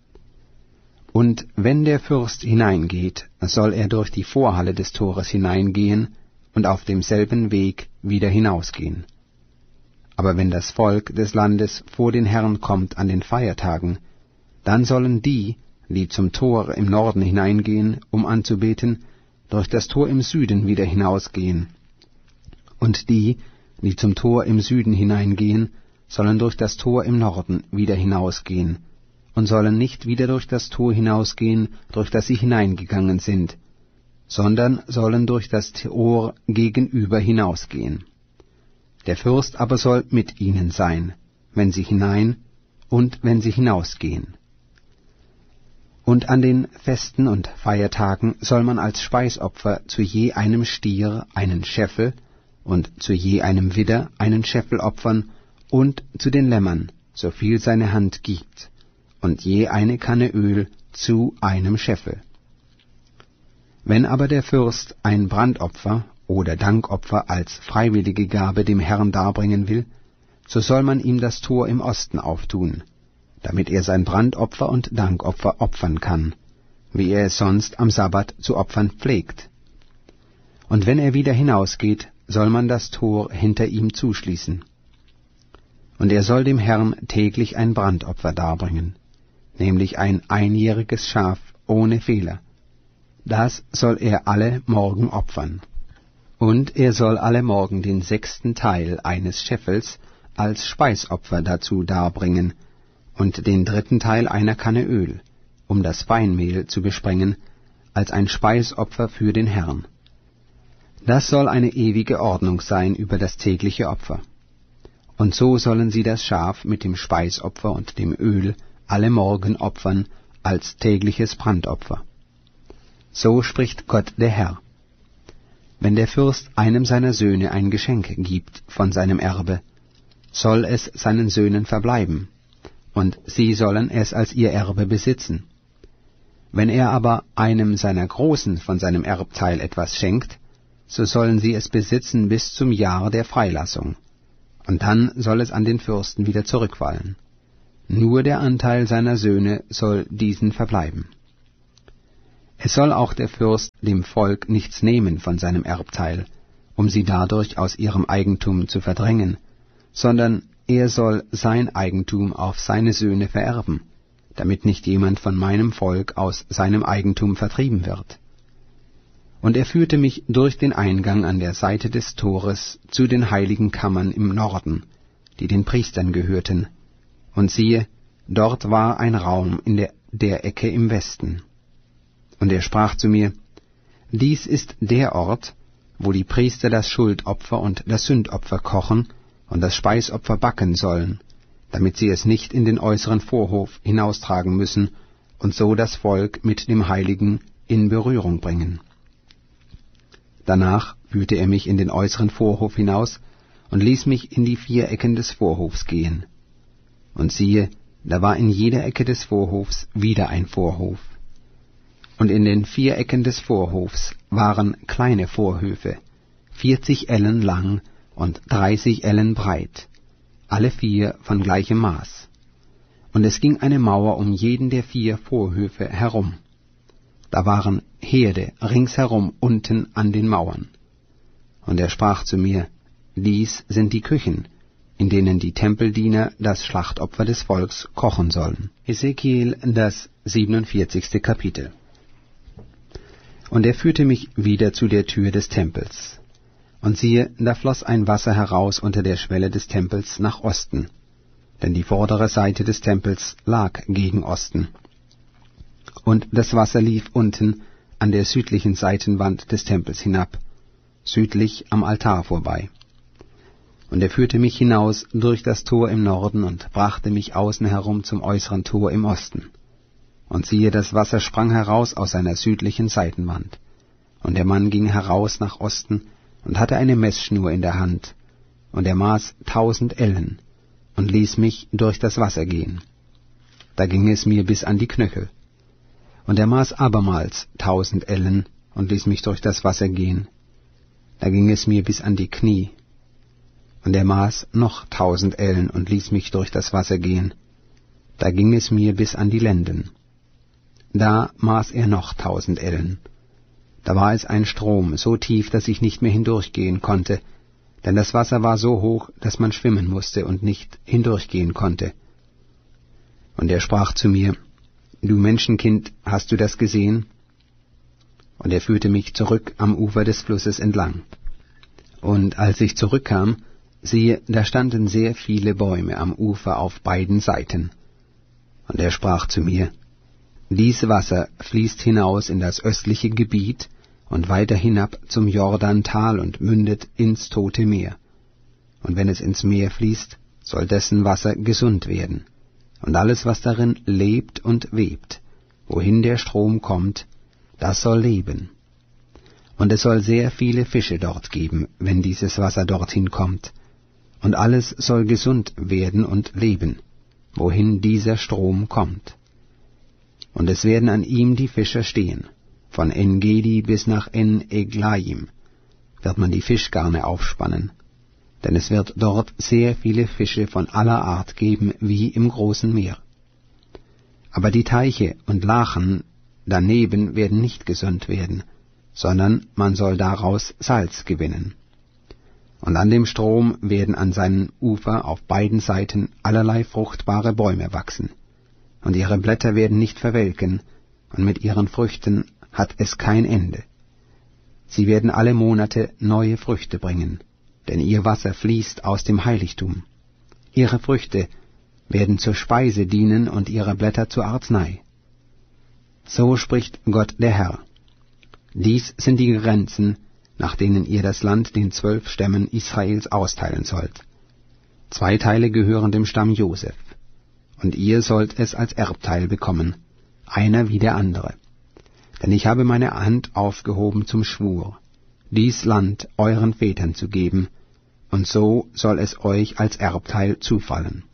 Und wenn der Fürst hineingeht, soll er durch die Vorhalle des Tores hineingehen und auf demselben Weg wieder hinausgehen. Aber wenn das Volk des Landes vor den Herrn kommt an den Feiertagen, dann sollen die, die zum Tor im Norden hineingehen, um anzubeten, durch das Tor im Süden wieder hinausgehen. Und die, die zum Tor im Süden hineingehen, sollen durch das Tor im Norden wieder hinausgehen, und sollen nicht wieder durch das Tor hinausgehen, durch das sie hineingegangen sind, sondern sollen durch das Tor gegenüber hinausgehen. Der Fürst aber soll mit ihnen sein, wenn sie hinein und wenn sie hinausgehen. Und an den Festen und Feiertagen soll man als Speisopfer zu je einem Stier einen Scheffel und zu je einem Widder einen Scheffel opfern und zu den Lämmern, so viel seine Hand gibt, und je eine Kanne Öl zu einem Scheffel. Wenn aber der Fürst ein Brandopfer oder Dankopfer als freiwillige Gabe dem Herrn darbringen will, so soll man ihm das Tor im Osten auftun, damit er sein Brandopfer und Dankopfer opfern kann, wie er es sonst am Sabbat zu opfern pflegt. Und wenn er wieder hinausgeht, soll man das Tor hinter ihm zuschließen. Und er soll dem Herrn täglich ein Brandopfer darbringen, nämlich ein einjähriges Schaf ohne Fehler. Das soll er alle Morgen opfern. Und er soll alle Morgen den 6. Teil eines Scheffels als Speisopfer dazu darbringen, und den 3. Teil einer Kanne Öl, um das Feinmehl zu besprengen, als ein Speisopfer für den Herrn. Das soll eine ewige Ordnung sein über das tägliche Opfer. Und so sollen sie das Schaf mit dem Speisopfer und dem Öl alle Morgen opfern als tägliches Brandopfer. So spricht Gott der Herr. Wenn der Fürst einem seiner Söhne ein Geschenk gibt von seinem Erbe, soll es seinen Söhnen verbleiben, und sie sollen es als ihr Erbe besitzen. Wenn er aber einem seiner Großen von seinem Erbteil etwas schenkt, so sollen sie es besitzen bis zum Jahr der Freilassung, und dann soll es an den Fürsten wieder zurückfallen. Nur der Anteil seiner Söhne soll diesen verbleiben. Es soll auch der Fürst dem Volk nichts nehmen von seinem Erbteil, um sie dadurch aus ihrem Eigentum zu verdrängen, sondern er soll sein Eigentum auf seine Söhne vererben, damit nicht jemand von meinem Volk aus seinem Eigentum vertrieben wird. Und er führte mich durch den Eingang an der Seite des Tores zu den heiligen Kammern im Norden, die den Priestern gehörten, und siehe, dort war ein Raum in der Ecke im Westen. Und er sprach zu mir, dies ist der Ort, wo die Priester das Schuldopfer und das Sündopfer kochen und das Speisopfer backen sollen, damit sie es nicht in den äußeren Vorhof hinaustragen müssen und so das Volk mit dem Heiligen in Berührung bringen. Danach führte er mich in den äußeren Vorhof hinaus und ließ mich in die 4 Ecken des Vorhofs gehen. Und siehe, da war in jeder Ecke des Vorhofs wieder ein Vorhof. Und in den 4 Ecken des Vorhofs waren kleine Vorhöfe, 40 Ellen lang und 30 Ellen breit, alle 4 von gleichem Maß. Und es ging eine Mauer um jeden der 4 Vorhöfe herum. Da waren Herde ringsherum unten an den Mauern. Und er sprach zu mir, dies sind die Küchen, in denen die Tempeldiener das Schlachtopfer des Volks kochen sollen. Hesekiel, das 47. Kapitel. Und er führte mich wieder zu der Tür des Tempels. Und siehe, da floss ein Wasser heraus unter der Schwelle des Tempels nach Osten, denn die vordere Seite des Tempels lag gegen Osten. Und das Wasser lief unten an der südlichen Seitenwand des Tempels hinab, südlich am Altar vorbei. Und er führte mich hinaus durch das Tor im Norden und brachte mich außen herum zum äußeren Tor im Osten. Und siehe, das Wasser sprang heraus aus seiner südlichen Seitenwand. Und der Mann ging heraus nach Osten und hatte eine Messschnur in der Hand, und er maß 1000 Ellen und ließ mich durch das Wasser gehen. Da ging es mir bis an die Knöchel. Und er maß abermals 1000 Ellen und ließ mich durch das Wasser gehen. Da ging es mir bis an die Knie. Und er maß noch 1000 Ellen und ließ mich durch das Wasser gehen. Da ging es mir bis an die Lenden. Da maß er noch 1000 Ellen. Da war es ein Strom, so tief, dass ich nicht mehr hindurchgehen konnte, denn das Wasser war so hoch, dass man schwimmen musste und nicht hindurchgehen konnte. Und er sprach zu mir, Du Menschenkind, hast du das gesehen? Und er führte mich zurück am Ufer des Flusses entlang. Und als ich zurückkam, siehe, da standen sehr viele Bäume am Ufer auf beiden Seiten. Und er sprach zu mir, Dies Wasser fließt hinaus in das östliche Gebiet und weiter hinab zum Jordantal und mündet ins Tote Meer. Und wenn es ins Meer fließt, soll dessen Wasser gesund werden. Und alles, was darin lebt und webt, wohin der Strom kommt, das soll leben. Und es soll sehr viele Fische dort geben, wenn dieses Wasser dorthin kommt. Und alles soll gesund werden und leben, wohin dieser Strom kommt. Und es werden an ihm die Fischer stehen, von En-Gedi bis nach En-Eglaim wird man die Fischgarne aufspannen, denn es wird dort sehr viele Fische von aller Art geben wie im großen Meer. Aber die Teiche und Lachen daneben werden nicht gesund werden, sondern man soll daraus Salz gewinnen. Und an dem Strom werden an seinem Ufer auf beiden Seiten allerlei fruchtbare Bäume wachsen, und ihre Blätter werden nicht verwelken, und mit ihren Früchten hat es kein Ende. Sie werden alle Monate neue Früchte bringen, denn ihr Wasser fließt aus dem Heiligtum. Ihre Früchte werden zur Speise dienen und ihre Blätter zur Arznei. So spricht Gott der Herr. Dies sind die Grenzen, nach denen ihr das Land den 12 Stämmen Israels austeilen sollt. 2 Teile gehören dem Stamm Joseph, und ihr sollt es als Erbteil bekommen, einer wie der andere. Denn ich habe meine Hand aufgehoben zum Schwur, dies Land euren Vätern zu geben, und so soll es euch als Erbteil zufallen.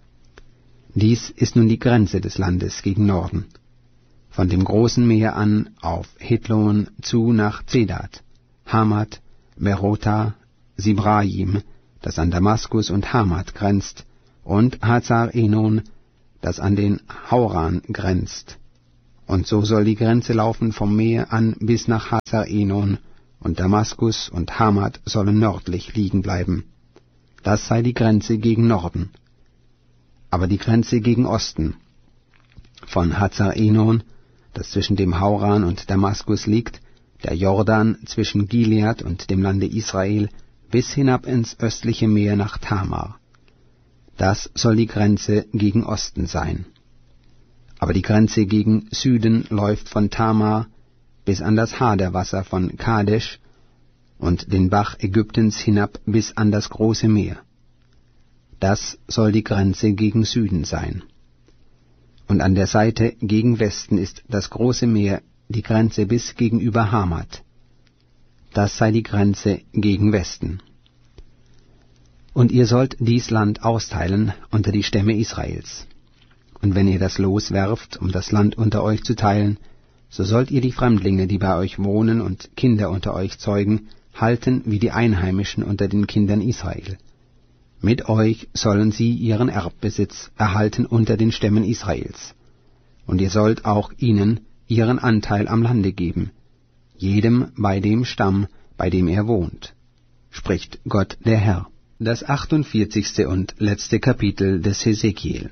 Dies ist nun die Grenze des Landes gegen Norden, von dem großen Meer an auf Hethlon zu nach Zedad, Hamat, Berota, Sibraim, das an Damaskus und Hamat grenzt, und Hazar-Enon, das an den Hauran grenzt. Und so soll die Grenze laufen vom Meer an bis nach Hazar-Enon, und Damaskus und Hamat sollen nördlich liegen bleiben. Das sei die Grenze gegen Norden. Aber die Grenze gegen Osten, von Hazar-Enon, das zwischen dem Hauran und Damaskus liegt, der Jordan zwischen Gilead und dem Lande Israel, bis hinab ins östliche Meer nach Tamar. Das soll die Grenze gegen Osten sein. Aber die Grenze gegen Süden läuft von Tamar bis an das Haderwasser von Kadesh und den Bach Ägyptens hinab bis an das große Meer. Das soll die Grenze gegen Süden sein. Und an der Seite gegen Westen ist das große Meer die Grenze bis gegenüber Hamat. Das sei die Grenze gegen Westen. Und ihr sollt dies Land austeilen unter die Stämme Israels. Und wenn ihr das Los werft, um das Land unter euch zu teilen, so sollt ihr die Fremdlinge, die bei euch wohnen und Kinder unter euch zeugen, halten wie die Einheimischen unter den Kindern Israel. Mit euch sollen sie ihren Erbbesitz erhalten unter den Stämmen Israels. Und ihr sollt auch ihnen ihren Anteil am Lande geben, jedem bei dem Stamm, bei dem er wohnt, spricht Gott der Herr. Das 48. und letzte Kapitel des Hesekiel.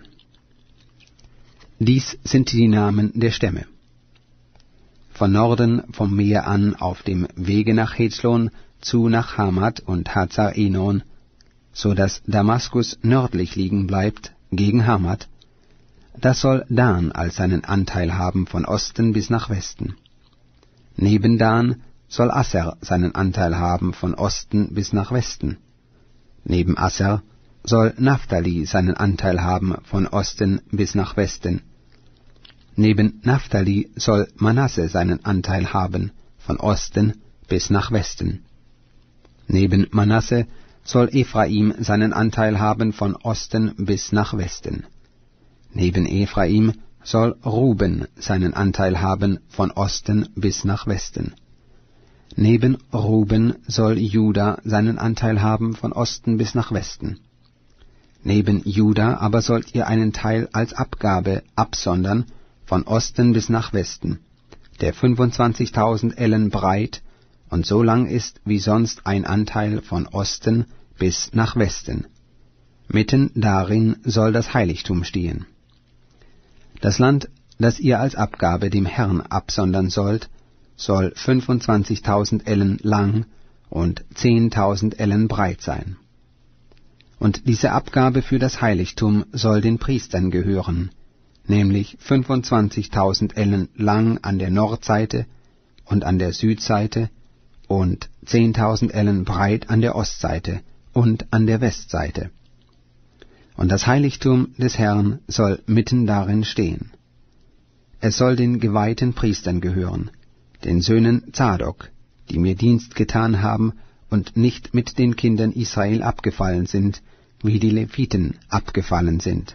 Dies sind die Namen der Stämme. Von Norden vom Meer an auf dem Wege nach Hezlon zu nach Hamat und Hazar-Enon, so dass Damaskus nördlich liegen bleibt, gegen Hamat, das soll Dan als seinen Anteil haben von Osten bis nach Westen. Neben Dan soll Asser seinen Anteil haben von Osten bis nach Westen. Neben Asser soll Naphtali seinen Anteil haben von Osten bis nach Westen. Neben Naphtali soll Manasse seinen Anteil haben von Osten bis nach Westen. Neben Manasse soll Ephraim seinen Anteil haben von Osten bis nach Westen. Neben Ephraim soll Ruben seinen Anteil haben von Osten bis nach Westen. Neben Ruben soll Juda seinen Anteil haben von Osten bis nach Westen. Neben Juda aber sollt ihr einen Teil als Abgabe absondern von Osten bis nach Westen, der 25.000 Ellen breit und so lang ist wie sonst ein Anteil von Osten bis nach Westen. Mitten darin soll das Heiligtum stehen. Das Land, das ihr als Abgabe dem Herrn absondern sollt, soll 25.000 Ellen lang und 10.000 Ellen breit sein. Und diese Abgabe für das Heiligtum soll den Priestern gehören, nämlich 25.000 Ellen lang an der Nordseite und an der Südseite und 10.000 Ellen breit an der Ostseite und an der Westseite. Und das Heiligtum des Herrn soll mitten darin stehen. Es soll den geweihten Priestern gehören, den Söhnen Zadok, die mir Dienst getan haben und nicht mit den Kindern Israel abgefallen sind, wie die Leviten abgefallen sind.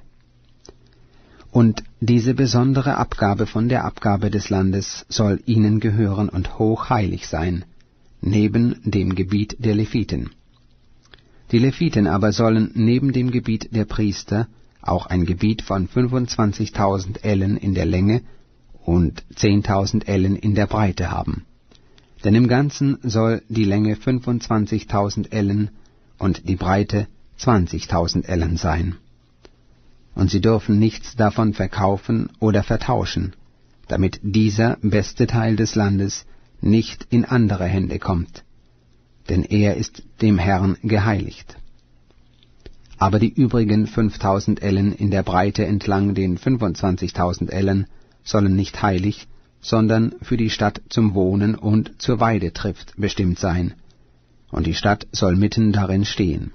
Und diese besondere Abgabe von der Abgabe des Landes soll ihnen gehören und hochheilig sein, neben dem Gebiet der Leviten. Die Leviten aber sollen neben dem Gebiet der Priester auch ein Gebiet von 25.000 Ellen in der Länge und 10.000 Ellen in der Breite haben. Denn im Ganzen soll die Länge 25.000 Ellen und die Breite 20.000 Ellen sein. Und sie dürfen nichts davon verkaufen oder vertauschen, damit dieser beste Teil des Landes nicht in andere Hände kommt, denn er ist dem Herrn geheiligt. Aber die übrigen 5.000 Ellen in der Breite entlang den 25.000 Ellen sollen nicht heilig, sondern für die Stadt zum Wohnen und zur Weidetrift bestimmt sein, und die Stadt soll mitten darin stehen.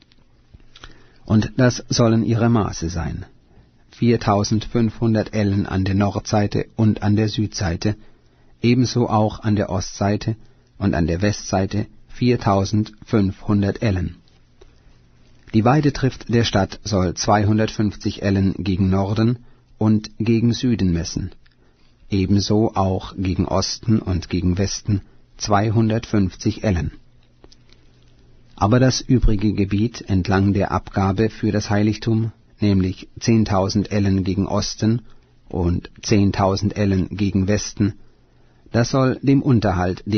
Und das sollen ihre Maße sein: 4.500 Ellen an der Nordseite und an der Südseite, ebenso auch an der Ostseite und an der Westseite 4.500 Ellen. Die Weidetrift der Stadt soll 250 Ellen gegen Norden und gegen Süden messen, ebenso auch gegen Osten und gegen Westen 250 Ellen. Aber das übrige Gebiet entlang der Abgabe für das Heiligtum, nämlich 10.000 Ellen gegen Osten und 10.000 Ellen gegen Westen, das soll dem Unterhalt